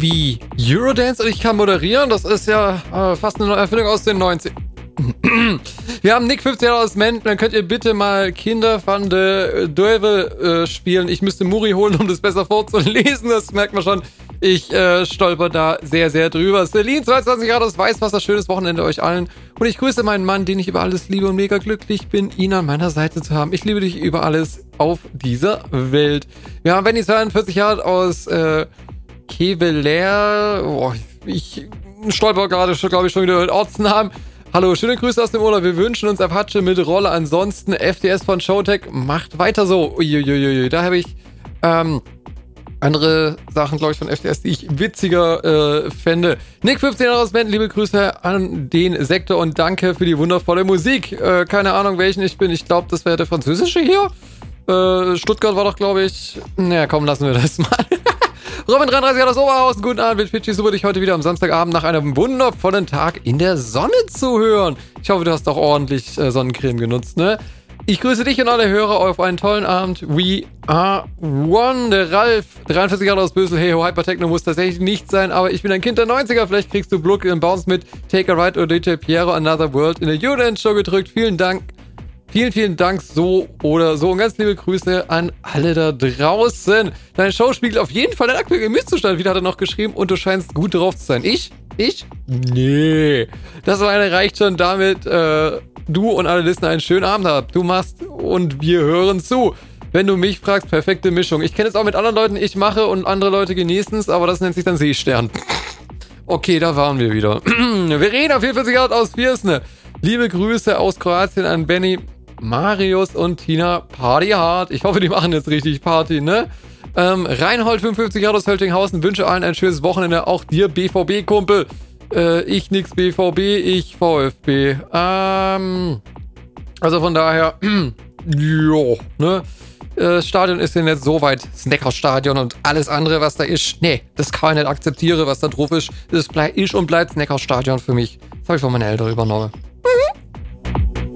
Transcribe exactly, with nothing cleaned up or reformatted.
Wie? Eurodance und ich kann moderieren? Das ist ja äh, fast eine Erfindung aus den neunzigern. Wir haben Nick fünfzehn Jahre aus Menden, dann könnt ihr bitte mal Kinder van de Deuvel äh, spielen. Ich müsste Muri holen, um das besser vorzulesen, das merkt man schon. Ich äh, stolper da sehr, sehr drüber. Celine, zweiundzwanzig Grad aus Weißwasser, schönes Wochenende euch allen. Und ich grüße meinen Mann, den ich über alles liebe und mega glücklich bin, ihn an meiner Seite zu haben. Ich liebe dich über alles auf dieser Welt. Wir haben Benny, zweiundvierzig Jahre aus äh, Kevelaer. Oh, ich stolper gerade, glaube ich, schon wieder mit Ortsnamen. Hallo, schöne Grüße aus dem Urlaub. Wir wünschen uns Apache mit Rolle. Ansonsten F D S von Showtech macht weiter so. Uiuiui, da habe ich ähm, andere Sachen, glaube ich, von F D S, die ich witziger äh, fände. Nick fünfzehn Jahre aus Menden, liebe Grüße an den Sektor und danke für die wundervolle Musik. Äh, keine Ahnung, welchen ich bin. Ich glaube, das wäre der französische hier. Äh, Stuttgart war doch, glaube ich... Naja, komm, lassen wir das mal. Robin dreiunddreißig Jahre aus Oberhausen, guten Abend, Pitchy, super dich heute wieder am Samstagabend nach einem wundervollen Tag in der Sonne zu hören. Ich hoffe, du hast auch ordentlich äh, Sonnencreme genutzt, ne? Ich grüße dich und alle Hörer auf einen tollen Abend. We are one. Der Ralf, dreiundvierzig Jahre aus Bösel, hey ho, Hypertechno muss tatsächlich nicht sein, aber ich bin ein Kind der neunziger. Vielleicht kriegst du Block in Bounce mit Take a Ride oder D J Piero Another World in der Eurodance-Show gedrückt. Vielen Dank. Vielen, vielen Dank so oder so und ganz liebe Grüße an alle da draußen. Deine Show spiegelt auf jeden Fall deinen aktuellen Gemütszustand. Wieder hat er noch geschrieben und du scheinst gut drauf zu sein. Ich? Ich? Nee. Das alleine reicht schon, damit äh, du und alle Listener einen schönen Abend habt. Du machst und wir hören zu. Wenn du mich fragst, perfekte Mischung. Ich kenne es auch mit anderen Leuten, ich mache und andere Leute genießen es, aber das nennt sich dann Seestern. Okay, da waren wir wieder. Verena, vierundvierzig Jahre aus Viersne. Liebe Grüße aus Kroatien an Benny, Marius und Tina, Party hard. Ich hoffe, die machen jetzt richtig Party, ne? Ähm, Reinhold, fünfundfünfzig Jahre aus Höltinghausen, wünsche allen ein schönes Wochenende. Auch dir, B V B-Kumpel. Äh, ich nix B V B, ich VfB. Ähm, also von daher, jo, ne? Das Stadion ist denn jetzt soweit Snacker-Stadion und alles andere, was da ist, nee, das kann ich nicht akzeptieren, was da drauf ist. Das ist und bleibt Snacker-Stadion für mich. Das habe ich von meinen Eltern übernommen.